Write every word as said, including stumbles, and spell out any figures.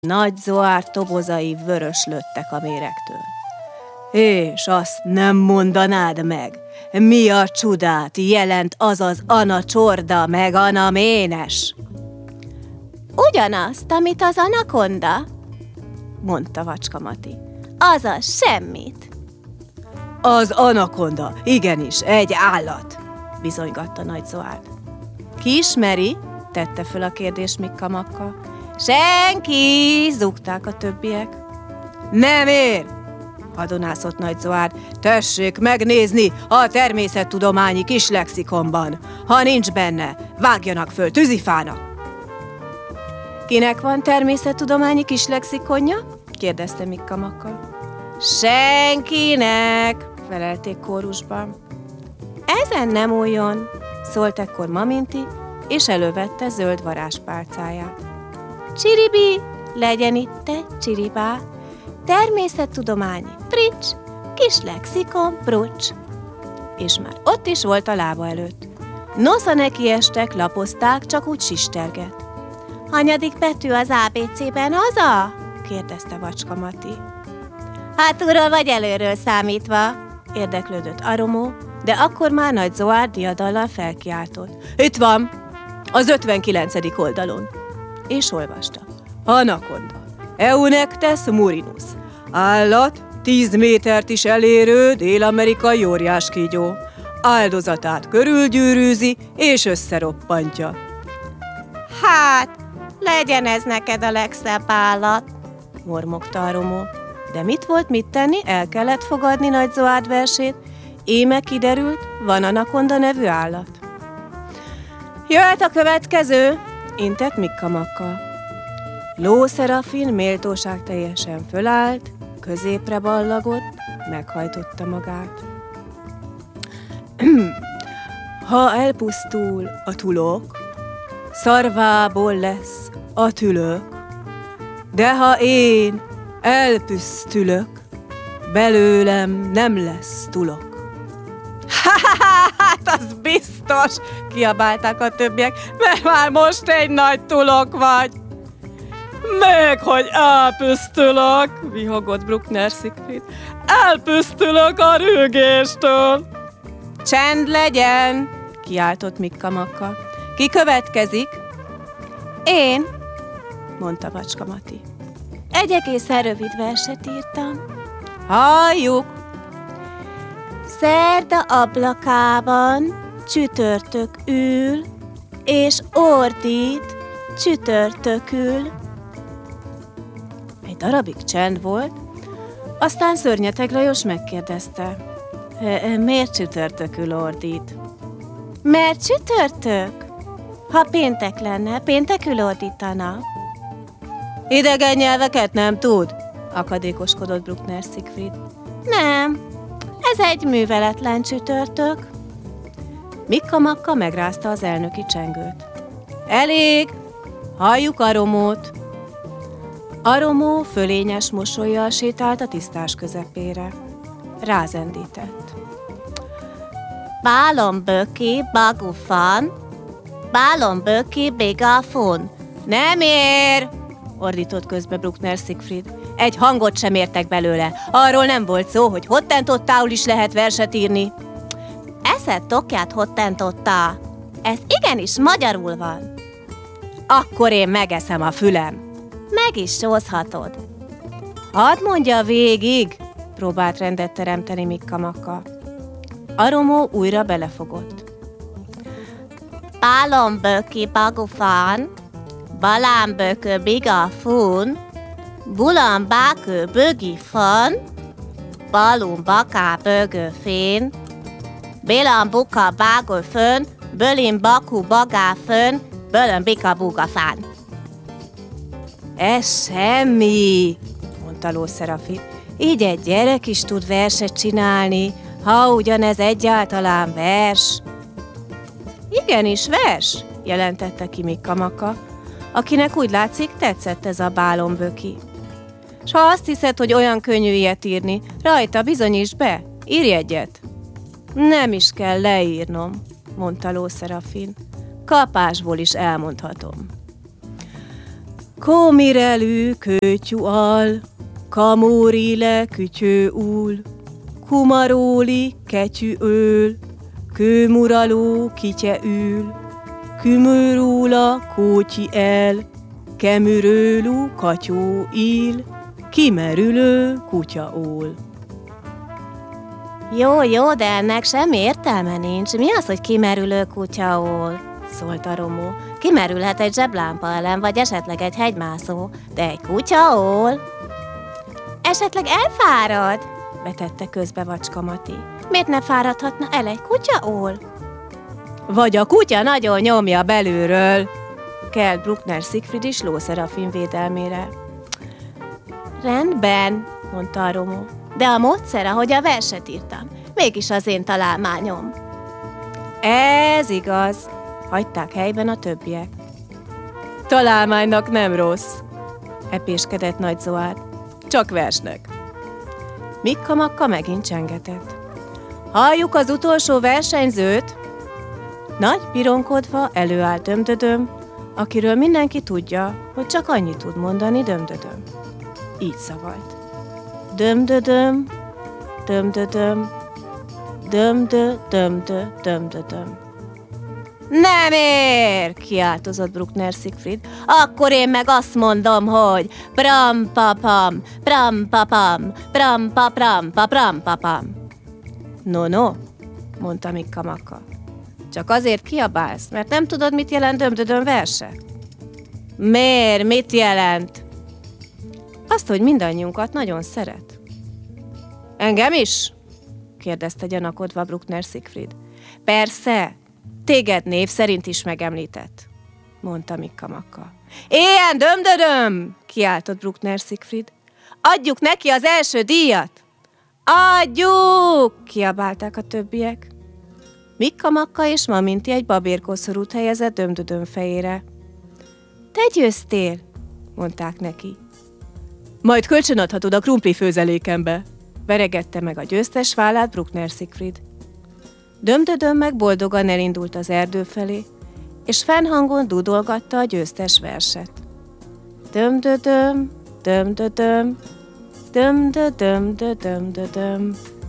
Nagy Zoár tobozai vöröslöttek a méregtől. És azt nem mondanád meg, mi a csodát jelent az az Ana csorda meg Ana ménes? Ugyanazt, amit az anakonda, mondta Vacska Mati. Azaz semmit. Az anakonda, igenis, egy állat, bizonygatta Nagy Zoár. Ki ismeri? Tette föl a kérdést Mikka Makka. Senki, zúgták a többiek. Nem ér, hadonászott Nagy Zoár. Tessék megnézni a természettudományi kis lexikonban. Ha nincs benne, vágjanak föl tűzifának. Kinek van természettudományi kis lexikonja? Kérdezte Mikka Makka. Senkinek, felelték kórusban. Ezen nem újjon, szólt ekkor Maminti, és elővette zöld varázspálcáját. Csiribi, legyen itt egy csiribá, természettudományi prics, kis lexikon brucs. És már ott is volt a lába előtt. Nosza nekiestek, lapozták, csak úgy sisterget. Hanyadik betű az á bé cében az a? kérdezte Vacska Mati. Hátulról vagy előről számítva? Érdeklődött Aromó, de akkor már Nagy Zoár diadallal felkiáltott. Itt van, az ötvenkilencedik oldalon. És olvasta. Anakonda, Eunectes murinus. Állat, tíz métert is elérő dél-amerikai óriáskígyó. Áldozatát körülgyűrűzi és összeroppantja. Hát, legyen ez neked a legszebb állat, mormogta Aromó. De mit volt mit tenni, el kellett fogadni Nagy Zoár versét, íme kiderült, van anakonda nevű állat. Jöhet a következő, intett Mikka Makka. Ló Szerafin méltóság teljesen fölállt, középre ballagott, meghajtotta magát. Ha elpusztul a tulok, szarvából lesz a tülök, de ha én elpusztulok, belőlem nem lesz tulok. Hát az biztos, kiabálták a többiek, mert már most egy nagy tulok vagy. Meg, hogy elpusztulok, vihogott Bruckner Siegfried. Elpusztulok a rügéstől. Csend legyen, kiáltott Mikka Makka. Ki következik? Én, mondta Vacska Mati. Egy egészen rövid verset írtam. Halljuk! Szerda ablakában csütörtök ül, és ordít csütörtökül. Egy darabig csend volt, aztán Szörnyeteg Lajos megkérdezte. Miért csütörtökül ordít? Mert csütörtök? Ha péntek lenne, péntekül ordítana. Idegen nyelveket nem tud? Akadékoskodott Bruckner Siegfried. Nem, ez egy műveletlen csütörtök. Mikka Makka megrázta az elnöki csengőt. Elég! Halljuk Aromót! Aromó fölényes mosollyal sétált a tisztás közepére. Rázendített. Bálomböki bagufan, bálomböki bigafon. Nem ér! Ordított közbe Bruckner Siegfried. Egy hangot sem értek belőle. Arról nem volt szó, hogy hottentottául is lehet verset írni. Eszed tokját hottentottá. Ez igenis magyarul van. Akkor én megeszem a fülem. Meg is sózhatod. Hadd mondja végig, próbált rendet teremteni Mikka Makka. Aromó újra belefogott. Bálomböki bagufán, balámbökö bigafún, bulambákö bögifan, balumbaká bögöfén, bilambuka bágöfön, bölimbaku bagáfön, bölömbika bugafán. Ez semmi, mondta Ló Szerafin. Így egy gyerek is tud verset csinálni, ha ugyanez egyáltalán vers. Igenis vers, jelentette ki Mikka Makka, akinek úgy látszik tetszett ez a bálomböki. S ha azt hiszed, hogy olyan könnyű ilyet írni, rajta bizonyítsd be, írj egyet. Nem is kell leírnom, mondta Ló Szerafin. Kapásból is elmondhatom. Komirelő kötyú al, kamórile kütyő úl, kumaróli ketyű öl, kőmuraló kitye ül, kümőrúla kótyi el, kemürőlú katyó íl, kimerülő kutya ól. Jó, jó, de ennek semmi értelme nincs. Mi az, hogy kimerülő kutyaól? Szólt a Romó. Kimerülhet egy zseblámpa ellen, vagy esetleg egy hegymászó, de egy kutyaól? Esetleg elfárad? Vetette közbe Vacska Mati. Miért ne fáradhatna el egy kutyaól? Vagy a kutya nagyon nyomja belülről, kelt Bruckner Siegfried is Ló Szerafin védelmére. Rendben, mondta a Romó, de a módszer, ahogy a verset írtam, mégis az én találmányom. Ez igaz, hagyták helyben a többiek. Találmánynak nem rossz, epéskedett Nagy Zoár, csak versnek. Mikka-Makka megint csengetett. Halljuk az utolsó versenyzőt? Nagy pironkodva előállt Dömdödöm, akiről mindenki tudja, hogy csak annyit tud mondani Dömdödöm. Így szavalt. Dömdödöm, dömdödöm, dömdö, dömdö, dömdödöm. Nem ér, kiáltozott Bruckner Siegfried. Akkor én meg azt mondom, hogy pram-papam, pram-papam, pram-papram-papram-papam. No, no, mondta Mikka-Makka. Csak azért kiabálsz, mert nem tudod, mit jelent Dömdödöm verse? Miért? Mit jelent? Azt, hogy mindannyiunkat nagyon szeret. Engem is? kérdezte gyanakodva Bruckner Siegfried. Persze, téged név szerint is megemlített, mondta Mikka-Makka. Éjjel Dömdödöm! Kiáltott Bruckner Siegfried. Adjuk neki az első díjat! Adjuk! Kiabálták a többiek. Mikka-Makka és Maminti egy babérkoszorút helyezett Dömdödöm fejére. Te győztél, mondták neki. Majd kölcsönadhatod a krumpli főzelékembe, veregette meg a győztes vállát Bruckner Siegfried. Dömdödöm meg boldogan elindult az erdő felé, és fennhangon dúdolgatta a győztes verset. Dömdödöm, dömdödöm, dömdödöm, dömdödöm.